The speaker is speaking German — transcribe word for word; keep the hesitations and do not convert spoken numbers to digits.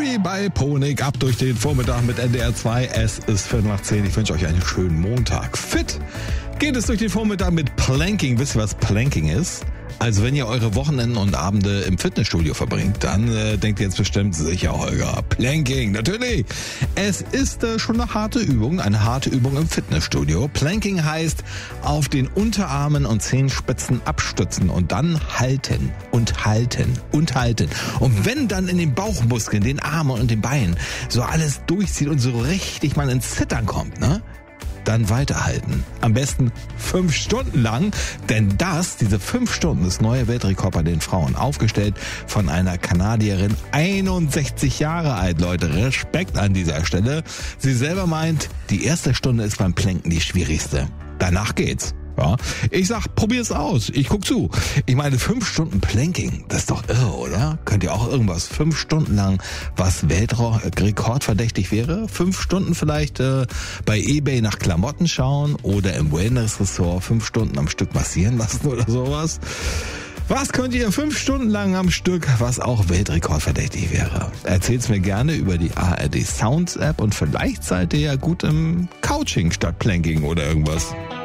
Louis bei Ponik, ab durch den Vormittag mit N D R zwei. Es ist Viertel nach zehn. Ich wünsche euch einen schönen Montag. Fit geht es durch den Vormittag mit Planking. Wisst ihr, was Planking ist? Also wenn ihr eure Wochenenden und Abende im Fitnessstudio verbringt, dann äh, denkt ihr jetzt bestimmt sicher, Holger, Planking, natürlich. Es ist äh, schon eine harte Übung, eine harte Übung im Fitnessstudio. Planking heißt auf den Unterarmen und Zehenspitzen abstützen und dann halten und halten und halten. Und wenn dann in den Bauchmuskeln, den Armen und den Beinen so alles durchzieht und so richtig mal ins Zittern kommt, ne? Dann weiterhalten. Am besten fünf Stunden lang, denn das, diese fünf Stunden, ist neue Weltrekord bei den Frauen. Aufgestellt von einer Kanadierin, einundsechzig Jahre alt, Leute. Respekt an dieser Stelle. Sie selber meint, die erste Stunde ist beim Planken die schwierigste. Danach geht's. Ja, ich sag, probier's aus. Ich guck zu. Ich meine, fünf Stunden Planking, das ist doch irre, oder? Könnt ihr auch irgendwas fünf Stunden lang, was Weltrekordverdächtig wäre? Fünf Stunden vielleicht äh, bei eBay nach Klamotten schauen oder im Wellness-Ressort fünf Stunden am Stück massieren lassen oder sowas? Was könnt ihr fünf Stunden lang am Stück, was auch Weltrekordverdächtig wäre? Erzählt's mir gerne über die A R D Sounds App und vielleicht seid ihr ja gut im Couching statt Planking oder irgendwas.